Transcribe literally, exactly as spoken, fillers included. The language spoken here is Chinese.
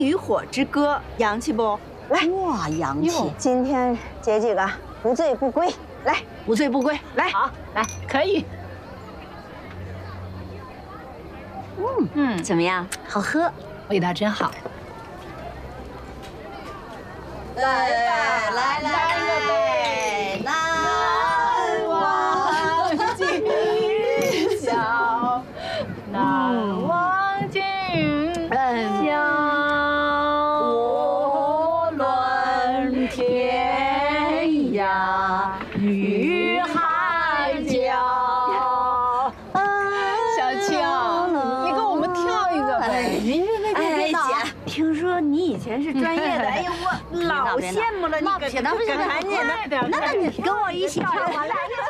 渔火之歌》，洋气不？ 来，哇，洋气！今天姐几个不醉不归，来， 不醉不归，来， 好，来，可以。 嗯嗯，怎么样？好喝， 味道真好。 来来来来来，难忘今宵， 难忘今宵， 无论天涯与海角。 小青，你跟我们跳一个呗。 哎，姐，听说你以前是专业的，哎呀，我老羡慕了，你赶紧的， 快点， 那你跟我一起跳吧，来。